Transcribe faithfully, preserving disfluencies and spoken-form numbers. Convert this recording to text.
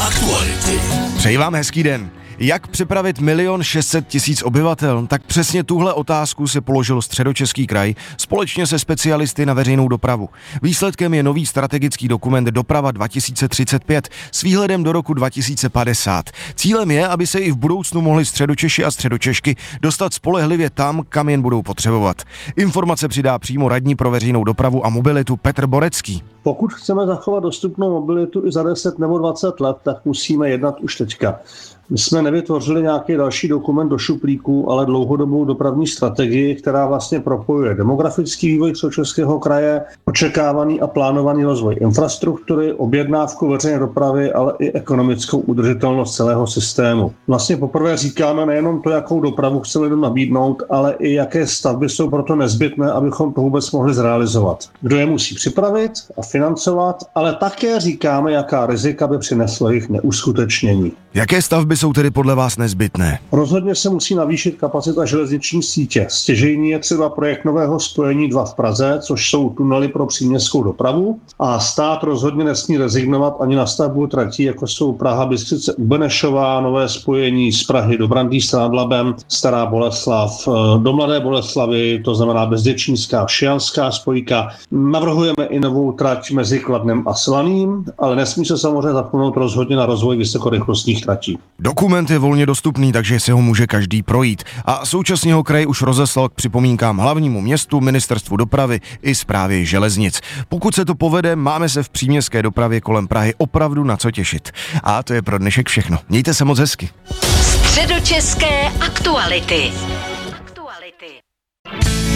Aktuality. Přeji vám hezký den. Jak připravit milion šest set tisíc obyvatel? Tak přesně tuhle otázku si položil Středočeský kraj společně se specialisty na veřejnou dopravu. Výsledkem je nový strategický dokument Doprava dva tisíce třicet pět s výhledem do roku dva tisíce padesát. Cílem je, aby se i v budoucnu mohli Středočeši a Středočešky dostat spolehlivě tam, kam jen budou potřebovat. Informace přidá přímo radní pro veřejnou dopravu a mobilitu Petr Borecký. Pokud chceme zachovat dostupnou mobilitu i za deset nebo dvacet let, tak musíme jednat už teďka. My jsme nevytvořili nějaký další dokument do šuplíku, ale dlouhodobou dopravní strategii, která vlastně propojuje demografický vývoj Středočeského kraje, očekávaný a plánovaný rozvoj infrastruktury, objednávku veřejné dopravy, ale i ekonomickou udržitelnost celého systému. Vlastně poprvé říkáme nejenom to, jakou dopravu chce lidem nabídnout, ale i jaké stavby jsou proto nezbytné, abychom to vůbec mohli zrealizovat. Kdo je musí připravit a financovat, ale také říkáme, jaká rizika by přineslo jejich neuskutečnění. Jaké stavby jsou tedy podle vás nezbytné? Rozhodně se musí navýšit kapacita železniční sítě. Stěžejní je třeba projekt nového spojení dva v Praze, což jsou tunely pro příměstskou dopravu, a stát rozhodně nesmí rezignovat ani na stavbu tratí, jako jsou Praha Bystřice u Benešova, nové spojení z Prahy do Brandýsa nad Labem, Stará Boleslav do Mladé Boleslavy, to znamená Bezděčínská Šijanská spojka. Navrhujeme i novou trať mezi Kladnem a Slaným, ale nesmí se samozřejmě zapomenout rozhodně na rozvoj vysokorychlostních tratí. Dokument je volně dostupný, takže si ho může každý projít. A současně ho kraj už rozeslal k připomínkám hlavnímu městu, ministerstvu dopravy i správě železnic. Pokud se to povede, máme se v příměstské dopravě kolem Prahy opravdu na co těšit. A to je pro dnešek všechno. Mějte se moc hezky. Středočeské aktuality. Aktuality.